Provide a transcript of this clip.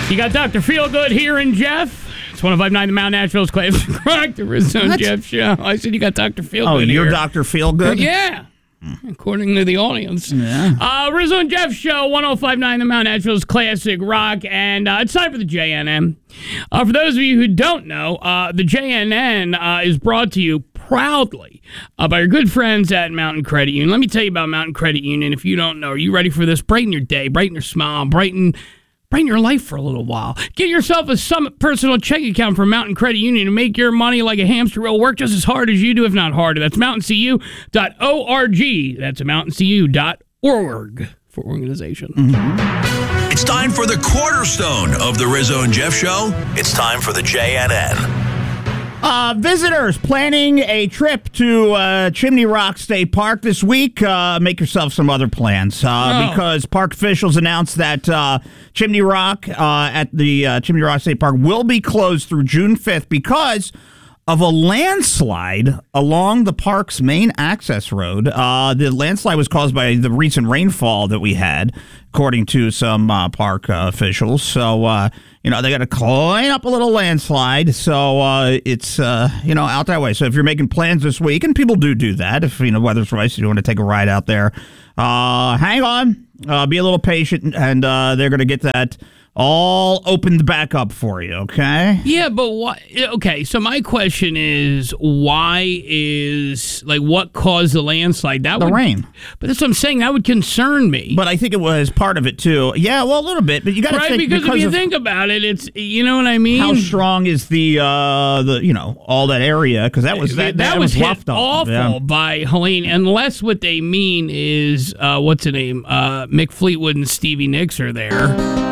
You got Dr. Feelgood here and Jeff. It's 105.9 The Mount Nashville's Classic Rock, the Rizzo and Jeff show. I said you got Dr. Feelgood. Oh, you're here. Dr. Feelgood? Yeah. According to the audience. Yeah. Rizzo and Jeff show, 105.9 The Mount Nashville's Classic Rock, and it's time for the JNN. For those of you who don't know, the JNN is brought to you proudly by our good friends at Mountain Credit Union. Let me tell you about Mountain Credit Union if you don't know. Are you ready for this? Brighten your day, brighten your smile, brighten your life for a little while. Get yourself a Summit personal checking account from Mountain Credit Union and make your money like a hamster wheel work just as hard as you do, if not harder. That's mountaincu.org. That's mountaincu.org for organization. Mm-hmm. It's time for the cornerstone of the Rizzo and Jeff show. It's time for the JNN. Visitors planning a trip to Chimney Rock State Park this week, make yourself some other plans because park officials announced that Chimney Rock at the Chimney Rock State Park will be closed through June 5th because of a landslide along the park's main access road. The landslide was caused by the recent rainfall that we had, according to some park officials. So, they got to clean up a little landslide. So it's, out that way. So if you're making plans this week, and people do that, if, weather's nice, you want to take a ride out there, hang on, be a little patient, and they're going to get that all opened back up for you, okay? Yeah, but why? Okay, so my question is, what caused the landslide? The rain. But that's what I'm saying. That would concern me. But I think it was part of it, too. Yeah, well, a little bit, but you got to think. Because if you think about it, it's, you know what I mean? How strong is the all that area? Because that was hit awful by Helene, unless what they mean is, what's the name? Mick Fleetwood and Stevie Nicks are there.